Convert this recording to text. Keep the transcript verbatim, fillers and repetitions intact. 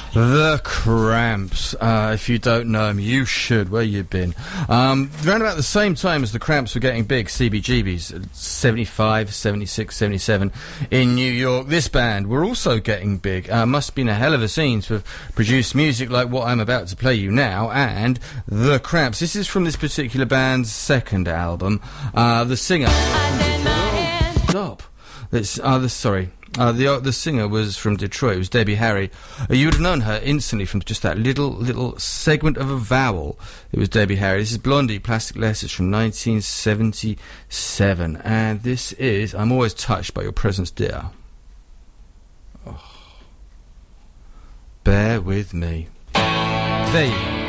The Cramps. Uh, if you don't know them, you should. Where you been? Um, around about the same time as the Cramps were getting big, C B G B's, seventy-five, seventy-six, seventy-seven, in New York, this band were also getting big. Uh, must have been a hell of a scene to have produced music like what I'm about to play you now, and The Cramps. This is from this particular band's second album. Uh, the singer... Oh, stop. It's, uh, the, sorry. Uh, the uh, the singer was from Detroit. It was Debbie Harry. Uh, you would have known her instantly from just that little little segment of a vowel. It was Debbie Harry. This is Blondie, Plastic Letters from nineteen seventy-seven. And this is I'm Always Touched by Your Presence, Dear. Oh. Bear with me. There you go.